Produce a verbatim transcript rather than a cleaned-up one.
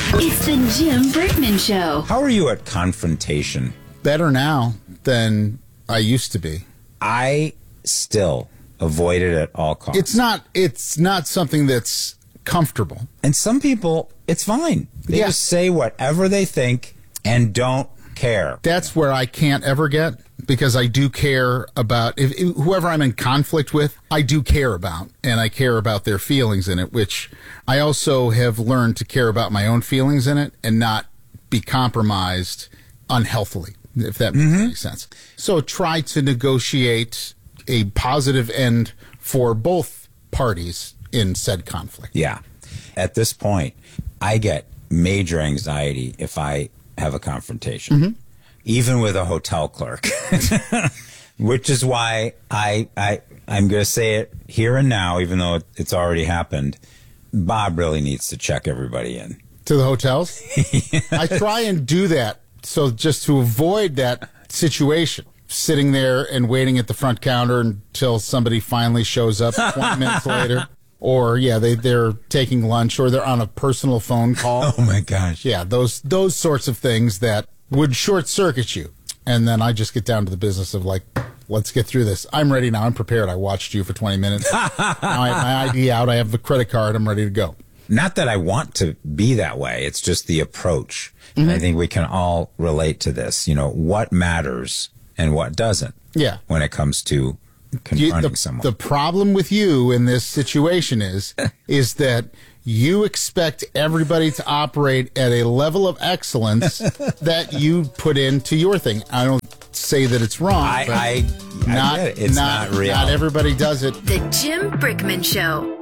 It's the Jim Brickman Show. How are you at confrontation? Better now than I used to be. I still avoid it at all costs. It's not. It's not something that's comfortable. And some people, it's fine. They Yeah. just say whatever they think and don't care. That's where I can't ever get, because I do care about if, if whoever I'm in conflict with, I do care about, and I care about their feelings in it, which I also have learned to care about my own feelings in it and not be compromised unhealthily, if that makes Mm-hmm. any sense. So try to negotiate a positive end for both parties in said conflict. Yeah. At this point, I get major anxiety if I have a confrontation, Mm-hmm. even with a hotel clerk, which is why I, I, I'm going to say it here and now, even though it, it's already happened. Bob really needs to check everybody in. To the hotels? I try and do that, so just to avoid that situation. Sitting there and waiting at the front counter until somebody finally shows up twenty minutes later. Or, yeah, they, they're taking lunch, or they're on a personal phone call. Oh, my gosh. Yeah, those those sorts of things that would short-circuit you. And then I just get down to the business of, like, let's get through this. I'm ready now. I'm prepared. I watched you for twenty minutes. Now I have my I D out. I have the credit card. I'm ready to go. Not that I want to be that way. It's just the approach. Mm-hmm. And I think we can all relate to this. You know, what matters and what doesn't. Yeah. When it comes to You, confronting the, someone. the problem with you in this situation is is that you expect everybody to operate at a level of excellence that you put into your thing. I don't say that it's wrong. I, but I, I not, get it. It's not, not real. Not everybody does it. The Jim Brickman Show.